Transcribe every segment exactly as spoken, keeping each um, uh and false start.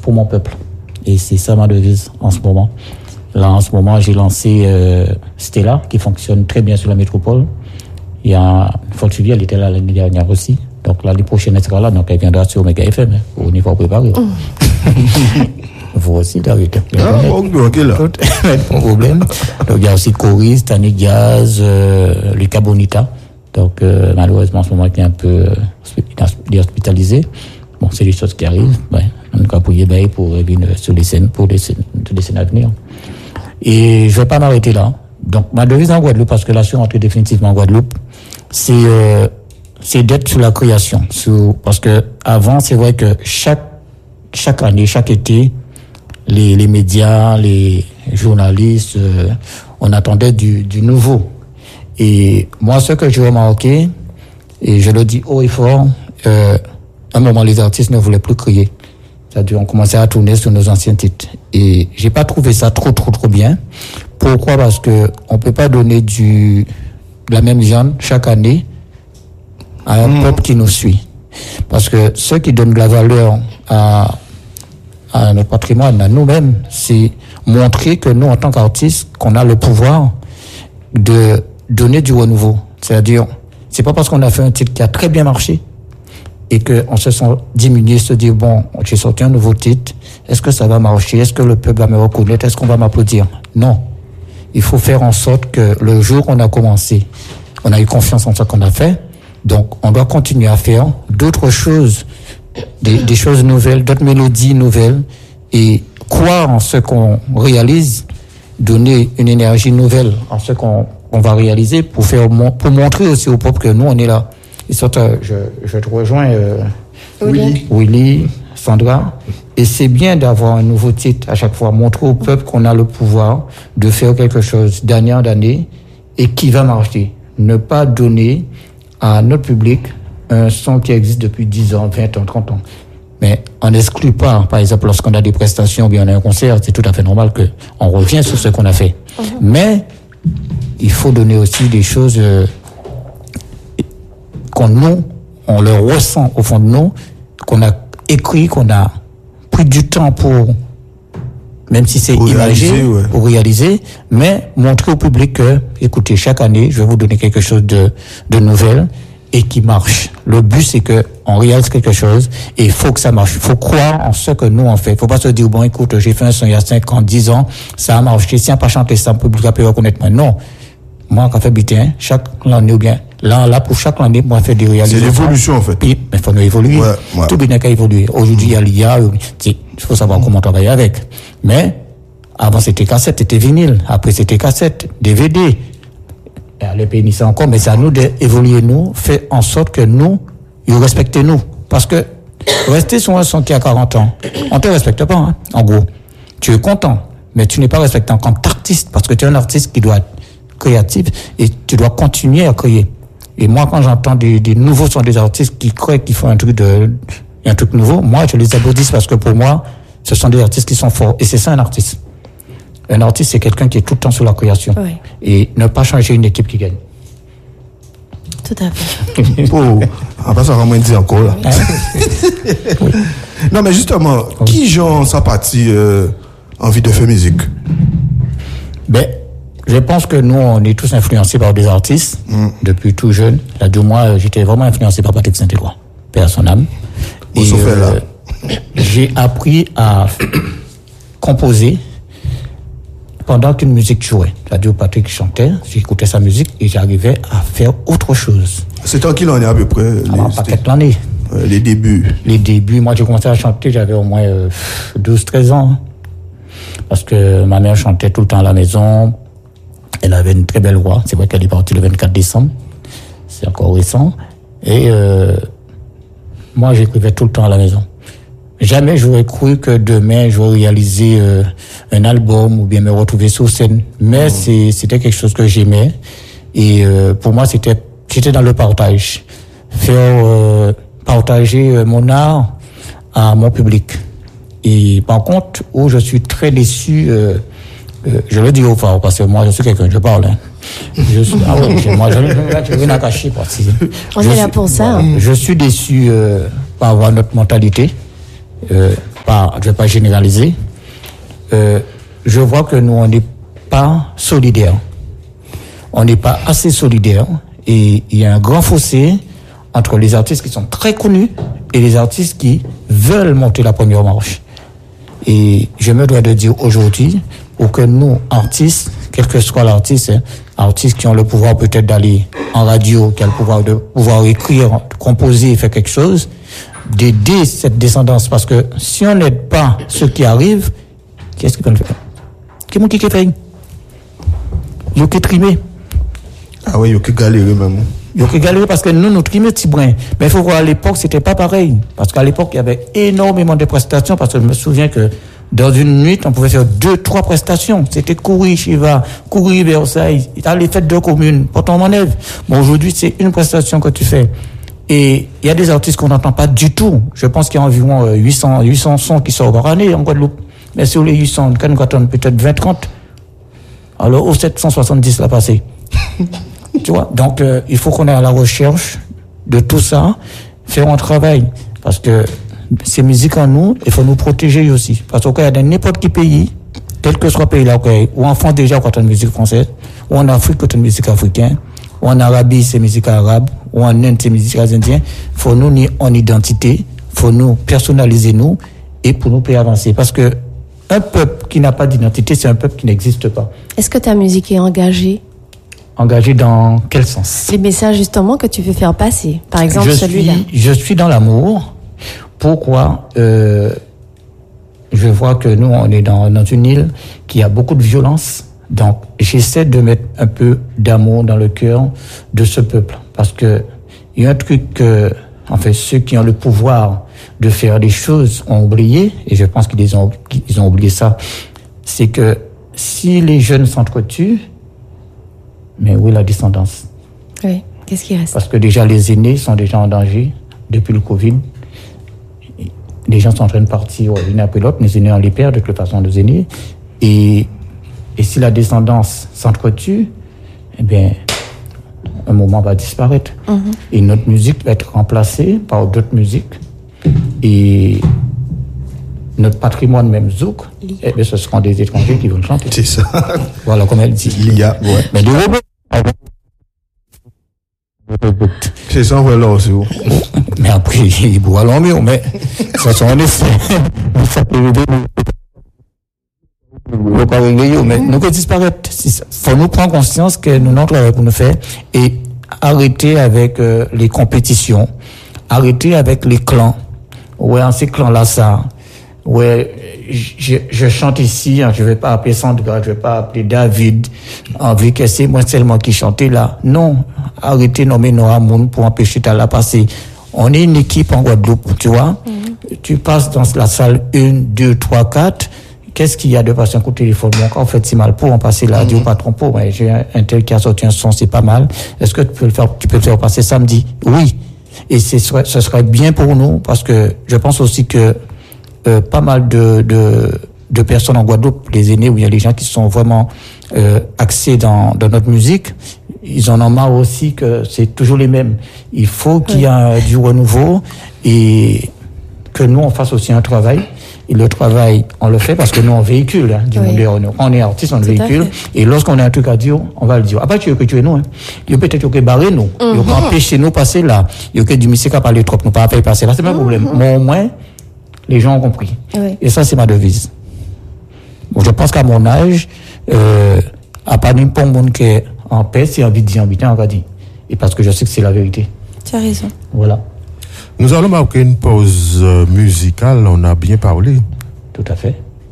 pour mon peuple. Et c'est ça ma devise en ce moment. Là, en ce moment, j'ai lancé euh, Stella, qui fonctionne très bien sur la métropole. Il y a Fortuny, elle était là l'année dernière aussi. Donc l'année prochaine, elle sera là. Donc elle viendra sur Omega F M, hein, au niveau préparé. Mm. Vous aussi, David. Ah, ok, là. Pas de problème. Donc il y a aussi Coris, Tani Gaz, euh, Lucas Bonita. Donc euh, malheureusement, en ce moment, il est un peu euh, hospitalisé. Bon, c'est des choses qui arrivent. Ouais. On va pour y pour revenir sur les scènes, pour les scènes, les scènes à venir. Et je vais pas m'arrêter là. Donc, ma devise en Guadeloupe, parce que là, je suis rentré définitivement en Guadeloupe, c'est, euh, c'est d'être sur la création. Sur, parce que avant, c'est vrai que chaque, chaque année, chaque été, les, les médias, les journalistes, euh, on attendait du, du nouveau. Et moi, ce que j'ai remarqué, et je le dis haut et fort, euh, à un moment, les artistes ne voulaient plus crier. C'est-à-dire, on commençait à tourner sur nos anciens titres. Et j'ai pas trouvé ça trop, trop, trop bien. Pourquoi? Parce que on peut pas donner du, de la même viande chaque année à un mmh. peuple qui nous suit. Parce que ceux qui donnent de la valeur à, à notre patrimoine, à nous-mêmes, c'est montrer que nous, en tant qu'artistes, qu'on a le pouvoir de donner du renouveau. C'est-à-dire, c'est pas parce qu'on a fait un titre qui a très bien marché et qu'on se sent diminué, se dire, bon, j'ai sorti un nouveau titre, est-ce que ça va marcher? Est-ce que le peuple va me reconnaître? Est-ce qu'on va m'applaudir? Non. Il faut faire en sorte que le jour où on a commencé, on a eu confiance en ce qu'on a fait, donc on doit continuer à faire d'autres choses, des, des choses nouvelles, d'autres mélodies nouvelles, et croire en ce qu'on réalise, donner une énergie nouvelle en ce qu'on on va réaliser pour faire, pour montrer aussi au peuple que nous, on est là. Et surtout, je, je te rejoins, euh, Willy. Willy, Sandra. Et c'est bien d'avoir un nouveau titre à chaque fois, montrer au peuple qu'on a le pouvoir de faire quelque chose d'année en année et qui va marcher. Ne pas donner à notre public un son qui existe depuis dix ans, vingt ans, trente ans. Mais on n'exclut pas, par exemple, lorsqu'on a des prestations ou bien on a un concert, c'est tout à fait normal qu'on revient sur ce qu'on a fait. Mmh. Mais il faut donner aussi des choses euh, qu'on nous, on le ressent au fond de nous, qu'on a écrit, qu'on a pris du temps pour, même si c'est pour imagé, réaliser, ouais. pour réaliser, mais montrer au public que, écoutez, chaque année, je vais vous donner quelque chose de, de nouvel et qui marche. Le but, c'est que on réalise quelque chose et il faut que ça marche. Il faut croire en ce que nous on fait. Il faut pas se dire, bon, écoute, j'ai fait un son il y a cinq ans, dix ans, ça a marché. Si on n'a pas chanté ça, le public va peut reconnaître moi. Non. Moi, quand je fais butin, chaque année ou bien, là, là, pour chaque année, moi, je fais des réalisations. C'est l'évolution, en fait. Et, mais il faut nous évoluer. Ouais, ouais. Tout bien qu'à évoluer. Aujourd'hui, il y a l'I A, il faut savoir comment travailler avec. Mais, avant, c'était cassette, c'était vinyle. Après, c'était cassette, D V D. Les pays ça encore, mais c'est à nous d'évoluer, nous, faire en sorte que nous, ils respectent nous. Parce que, rester sur un son qui a quarante ans, on te respecte pas, hein, en gros. Tu es content, mais tu n'es pas respecté en tant qu'artiste, parce que tu es un artiste qui doit être créatif et tu dois continuer à créer. Et moi, quand j'entends des, des nouveaux sons des artistes qui créent, qui font un truc de, un truc nouveau, moi, je les applaudis parce que pour moi, ce sont des artistes qui sont forts. Et c'est ça, un artiste. Un artiste, c'est quelqu'un qui est tout le temps sur la création. Oui. Et ne pas changer une équipe qui gagne. Tout à fait. Oh, ah bah ça va moins dire encore là. Oui. Non, mais justement, oui. Qui genre sa partie euh, envie de faire musique? Ben, je pense que nous, on est tous influencés par des artistes mm. depuis tout jeune. Là, de moi, j'étais vraiment influencé par Patrick Saint-Éloi, paix à son âme. Et euh, j'ai appris à composer pendant qu'une musique jouait. C'est-à-dire Patrick chantait, j'écoutais sa musique et j'arrivais à faire autre chose. C'était en quelle année à peu près? En paquet l'année. Euh, les débuts. Les débuts. Moi, j'ai commencé à chanter, j'avais au moins euh, douze treize ans. Hein. Parce que ma mère chantait tout le temps à la maison. Elle avait une très belle voix. C'est vrai qu'elle est partie le vingt-quatre décembre. C'est encore récent. Et euh, moi, j'écrivais tout le temps à la maison. Jamais j'aurais cru que demain, je vais réaliser euh, un album ou bien me retrouver sur scène. Mais mmh. c'est, c'était quelque chose que j'aimais. Et euh, pour moi, c'était, j'étais dans le partage. Faire euh, partager mon art à mon public. Et par contre, où je suis très déçu, euh, euh, je le dis au fort, parce que moi, je suis quelqu'un, je parle. Hein. Je suis, ah oui, je, moi, je n'ai rien à cacher. Parce que on est là pour ça. Hein. Je suis déçu euh, par notre mentalité. Euh, par pas, je vais pas généraliser. Euh, je vois que nous, on n'est pas solidaires. On n'est pas assez solidaires. Et il y a un grand fossé entre les artistes qui sont très connus et les artistes qui veulent monter la première marche. Et je me dois de dire aujourd'hui, pour que nous, artistes, quel que soit l'artiste, hein, artistes qui ont le pouvoir peut-être d'aller en radio, qui ont le pouvoir de pouvoir écrire, composer, faire quelque chose, d'aider cette descendance. Parce que si on n'aide pas ceux qui arrivent, qui est-ce qui peut le faire? Qui est-ce qui fait? Il y a qui trimé. Ah oui, il y a qui galérer même. Il y a qui galérer parce que nous, nous trimons petit brin. Mais il faut voir, à l'époque, c'était pas pareil. Parce qu'à l'époque, il y avait énormément de prestations. Parce que je me souviens que dans une nuit, on pouvait faire deux, trois prestations. C'était courir Chiva, courir Versailles, aller faire deux communes, Port-en-Manève. Bon, aujourd'hui, c'est une prestation que tu fais. Et il y a des artistes qu'on n'entend pas du tout. Je pense qu'il y a environ huit cents, huit cents sons qui sortent par année en Guadeloupe. Mais sur les huit cents, quand nous attendons peut-être vingt, trente. Alors, au sept cent soixante-dix, là, passé. Tu vois? Donc, euh, il faut qu'on ait à la recherche de tout ça, faire un travail. Parce que ces musiques en nous, il faut nous protéger aussi. Parce qu'il y a dans n'importe quel pays, quel que soit le pays là, ou en France déjà, quand on a une musique française, ou en Afrique, quand on a une musique africaine, ou en Arabie, c'est musique arabe, ou en Inde, c'est musique indienne. Il faut nous ni en identité, il faut nous personnaliser nous, et pour nous faire avancer. Parce que un peuple qui n'a pas d'identité, c'est un peuple qui n'existe pas. Est-ce que ta musique est engagée? Engagée dans quel sens? Les messages justement que tu veux faire passer. Par exemple, je celui-là. Suis, je suis dans l'amour. Pourquoi euh, je vois que nous, on est dans, dans une île qui a beaucoup de violence. Donc, j'essaie de mettre un peu d'amour dans le cœur de ce peuple. Parce que il y a un truc que, en fait, ceux qui ont le pouvoir de faire des choses ont oublié, et je pense qu'ils ont, qu'ils ont oublié ça, c'est que si les jeunes s'entretuent, mais où est la descendance? Oui, qu'est-ce qui reste? Parce que déjà, les aînés sont déjà en danger depuis le Covid. Les gens sont en train de partir l'une après l'autre, les aînés, on les perd de toute façon, les aînés. Et, et si la descendance s'entretue, eh bien, un moment va disparaître. Mm-hmm. Et notre musique va être remplacée par d'autres musiques. Et notre patrimoine, même Zouk, eh bien, ce seront des étrangers qui vont chanter. C'est ça. Voilà, comme elle dit. Il y a, ouais. Mais de Robert. C'est ça, voilà aussi. Mais après, il boit l'emmure, mais ça sont en effet. Mais nous que disparaître. Il faut nous prendre conscience que nous n'avons travail pour nous faire et arrêter avec euh, les compétitions, arrêter avec les clans. Ouais, en ces clans-là, ça. Ouais, je, je chante ici, hein, je vais pas appeler Sandra, je vais pas appeler David, envie que c'est moi seulement qui chantais là. Non, arrêtez de nommer Nora Moun pour empêcher de la passer. On est une équipe en Guadeloupe, tu vois. Mm-hmm. Tu passes dans la salle un, deux, trois, quatre. Qu'est-ce qu'il y a de passer un coup de téléphone? Bon, quand on fait si mal pour, on passe là, dit au patron pour, ouais, j'ai un, un tel qui a sorti un son, c'est pas mal. Est-ce que tu peux le faire, tu peux le faire passer samedi? Oui. Et ce serait, ce serait bien pour nous, parce que je pense aussi que Euh, pas mal de, de, de personnes en Guadeloupe, les aînés, où il y a les gens qui sont vraiment euh, axés dans, dans notre musique, ils en ont marre aussi que c'est toujours les mêmes. Il faut qu'il y ait du renouveau et que nous, on fasse aussi un travail. Et le travail, on le fait parce que nous, on véhicule, hein, du oui. monde. On est artiste, on le véhicule. Et lorsqu'on a un truc à dire, on va le dire. Après, tu veux que tu es nous, hein. Il y a peut-être que barrer nous. Il y a mm-hmm. empêcher nous passer là. Il y a que du musique à parler trop, nous pas faire passer là. C'est pas un mm-hmm. problème. Mais au moins, les gens ont compris. Oui. Et ça, c'est ma devise. Bon, je pense qu'à mon âge, euh, à part n'importe monde qui est en paix, c'est envie de dire, envie de dire, on va dire. Et parce que je sais que c'est la vérité. Tu as raison. Voilà. Nous allons marquer une pause euh, musicale. On a bien parlé. Tout à fait.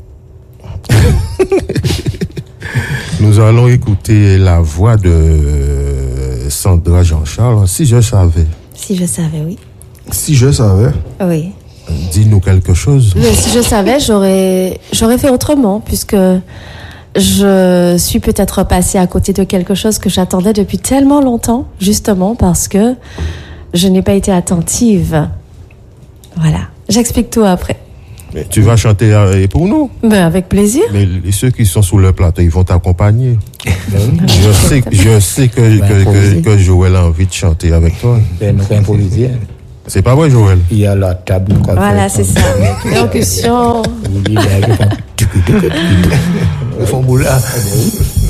Nous allons écouter la voix de Sandra Jean-Charles. Si je savais. Si je savais, oui. Si je savais. Oui. Dis-nous quelque chose. Mais si je savais, j'aurais, j'aurais fait autrement, puisque je suis peut-être passée à côté de quelque chose que j'attendais depuis tellement longtemps, justement parce que je n'ai pas été attentive. Voilà. J'explique tout après. Mais tu vas chanter pour nous? Ben, avec plaisir. Mais ceux qui sont sous le plateau, ils vont t'accompagner. je sais, je sais que, ben, que, que, que Joël a envie de chanter avec toi. Ben, nous improviser. C'est pas vrai, Joël? Il y a la table. Voilà, c'est ça. Percussion. Ils font boula.